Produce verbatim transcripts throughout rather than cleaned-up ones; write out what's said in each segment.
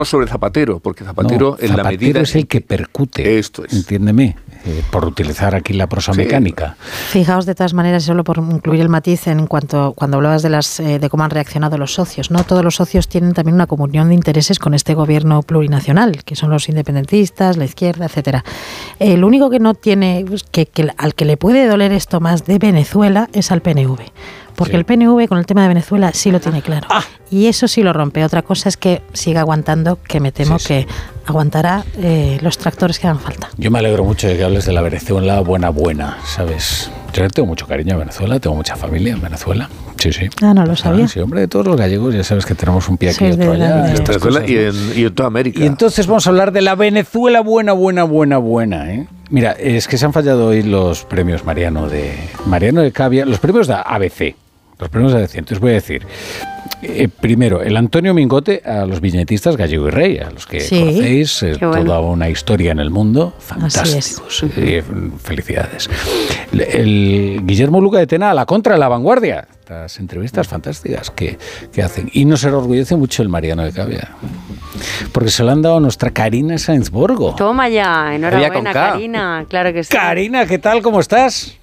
sobre Zapatero, porque Zapatero, no, en Zapatero la medida... es el que percute, esto es. entiéndeme, eh, por utilizar aquí la prosa Sí. mecánica. Fijaos, de todas maneras, solo por incluir el matiz en cuanto cuando hablabas de las eh, de cómo han reaccionado los socios, ¿no? Todos los socios tienen también una comunión de intereses con este gobierno plurinacional, que son los independentistas, la izquierda, etcétera. El único que no tiene, que, que al que le puede doler esto más de Venezuela es al P N V. Porque sí. El P N V con el tema de Venezuela sí lo tiene claro. Ah. Y eso sí lo rompe. Otra cosa es que siga aguantando, que me temo sí, sí. que aguantará eh, los tractores que hagan falta. Yo me alegro mucho de que hables de la Venezuela buena, buena, ¿sabes? Yo tengo mucho cariño a Venezuela, tengo mucha familia en Venezuela. Sí, sí. Ah, no lo sabía. Ah, sí, hombre, de todos los gallegos ya sabes que tenemos un pie aquí y otro allá. En Venezuela y en, y en toda América. Y entonces vamos a hablar de la Venezuela buena, buena, buena, buena, ¿eh? Mira, es que se han fallado hoy los premios Mariano de Mariano de Cavia, los premios de A B C. Los premios de A B C. Entonces voy a decir, eh, primero, el Antonio Mingote a los viñetistas Gallego y Rey, a los que sí, conocéis, eh, bueno. toda una historia en el mundo, fantásticos. Eh, felicidades. El, el Guillermo Luca de Tena a la Contra, a La Vanguardia. Estas entrevistas fantásticas que, que hacen. Y nos enorgullece mucho el Mariano de Cavia, porque se lo han dado a nuestra Karina Sainz-Borgo. Toma ya, enhorabuena, Karina. Claro que sí. Karina, ¿qué tal? ¿Cómo estás?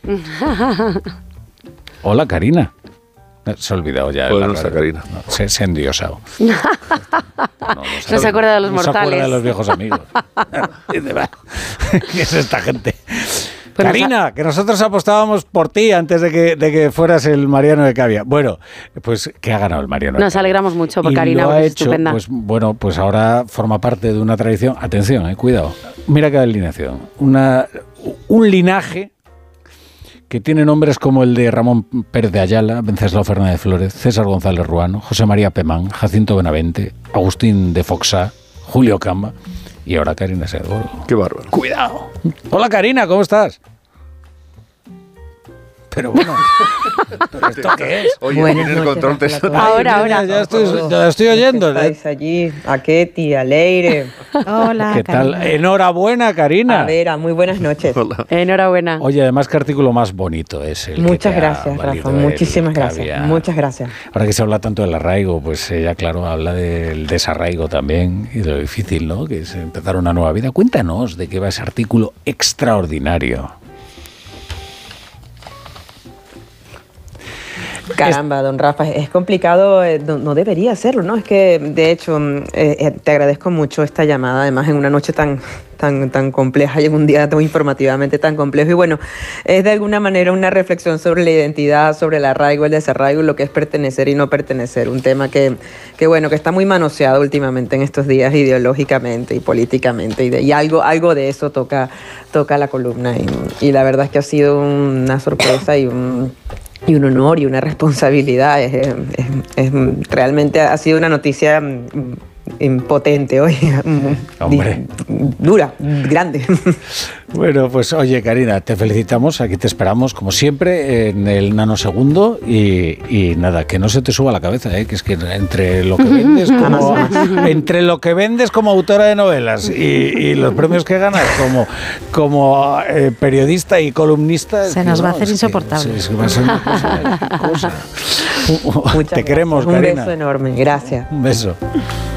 Hola, Karina. Se ha olvidado ya. Pues no está Karina. No, se, se ha endiosado. No, no, no se acuerda de los no mortales. No se acuerda de los viejos amigos. ¿Qué es esta gente? Pues Karina, nos ha... que nosotros apostábamos por ti antes de que, de que fueras el Mariano de Cavia. Bueno, pues que ha ganado el Mariano de Nos Cavia. alegramos mucho por y Karina, lo ha es hecho, estupenda. Pues, bueno, pues ahora forma parte de una tradición. Atención, eh, cuidado. Mira qué alineación. Una, un linaje que tiene nombres como el de Ramón Pérez de Ayala, Venceslao Fernández Flórez, César González Ruano, José María Pemán, Jacinto Benavente, Agustín de Foxá, Julio Camba y ahora Karina Sainz-Borgo. Qué bárbaro. Cuidado. Hola Karina, ¿cómo estás? Pero bueno, ¿pero esto qué es? Oye, bueno, el control te... Ahora, ahora. Ya estoy, ya estoy oyendo. ¿Estáis allí? A Ketty, a Leire. Hola, ¿qué tal? Karina. Enhorabuena, Karina. A Vera, muy buenas noches. Hola. Enhorabuena. Oye, además, ¿qué artículo más bonito es el Muchas que te gracias, ha Rafa. Muchísimas gracias. Cavia. Muchas gracias. Ahora que se habla tanto del arraigo, pues ella, claro, habla del desarraigo también y de lo difícil, ¿no? Que es empezar una nueva vida. Cuéntanos de qué va ese artículo extraordinario. Caramba, don Rafa, es complicado, eh, no, no debería serlo, ¿no? Es que, de hecho, eh, te agradezco mucho esta llamada, además en una noche tan, tan, tan compleja y en un día tan informativamente tan complejo. Y bueno, es de alguna manera una reflexión sobre la identidad, sobre el arraigo, el desarraigo, lo que es pertenecer y no pertenecer. Un tema que, que bueno, que está muy manoseado últimamente en estos días ideológicamente y políticamente. Y, de, y algo, algo de eso toca, toca la columna. Y, y la verdad es que ha sido una sorpresa y un... y un honor y una responsabilidad. Es, es, es, realmente ha sido una noticia impotente hoy, Hombre. dura, grande. Bueno, pues oye, Karina, te felicitamos, aquí te esperamos como siempre en el nanosegundo y, y nada, que no se te suba la cabeza, ¿eh? Que es que entre lo que vendes como entre lo que vendes como autora de novelas y, y los premios que ganas como, como eh, periodista y columnista, se nos que, va no, a hacer es insoportable. Que, es que va a ser una cosa, cosa. Te Muchas queremos, gracias. Karina. Un beso enorme, gracias. Un beso.